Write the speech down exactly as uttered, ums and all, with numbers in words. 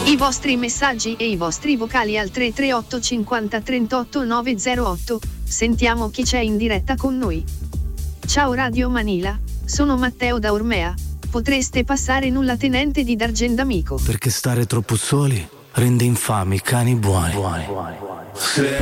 I vostri messaggi e i vostri vocali al tre tre otto cinquanta trentotto nove zero otto. Sentiamo chi c'è in diretta con noi. Ciao Radio Manila, sono Matteo da Ormea. Potreste passare nulla tenente di Dargendamico. Perché stare troppo soli rende infami i cani buoni. buoni. Se